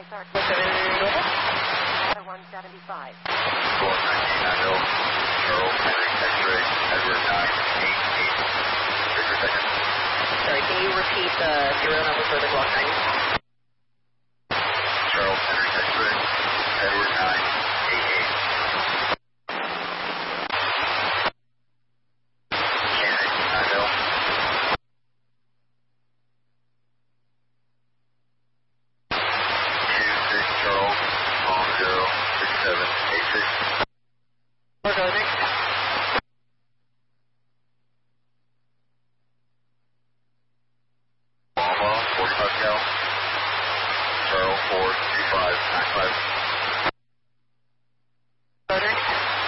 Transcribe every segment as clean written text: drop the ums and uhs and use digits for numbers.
Price Arc. 175. 419 Nashville, Charles Henry X-ray, Edward 988, Victor second. Sorry, can you repeat the serial number for the Glock 90? Charles Henry X-ray, Edward 988. Shannon Nashville. 26 Charles, Long 06786. Or go next. Lama, 45 cal. Charles 42595. Go next.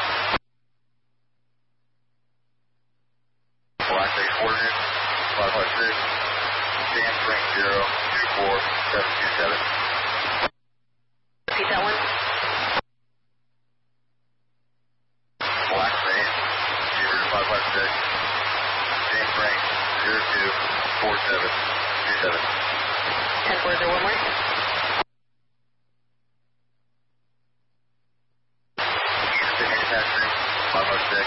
Black Bay coordinates 556. Sand Spring 024727. Repeat that one. Black Bay, Beaver 556. Sand Spring 024727. 10-4, one more. Houston Manufacturing 556.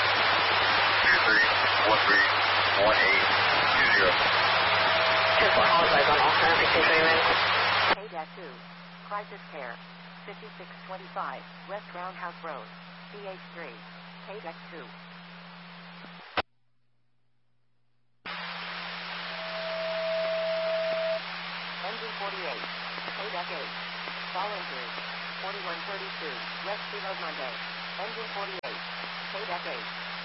23131820. 10-4, apologize on all. I don't think they show you in. K-2. Crisis Care. 5625 West Roundhouse Road. CH3. K-2. Engine 48. K-8. Volunteers. 4132 West Searoad Monday. Engine 48. K-8.